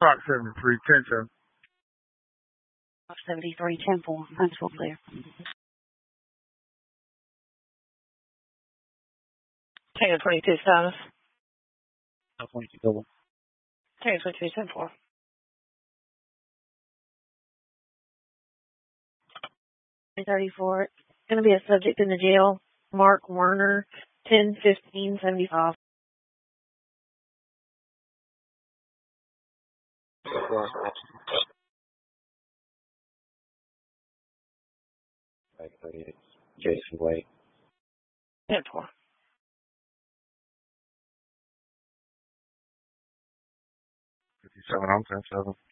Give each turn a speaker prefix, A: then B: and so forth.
A: Fox 73, 10-7.
B: 73, 10-4. Huntsville clear. Tango 22 status.
C: 22 double.
B: Tango 22, 10-4. 34. Going to be a subject in the jail. Mark Werner, 10-15-75.
C: Jason Wade.
B: 10-4.
A: 57, I'm 10-7.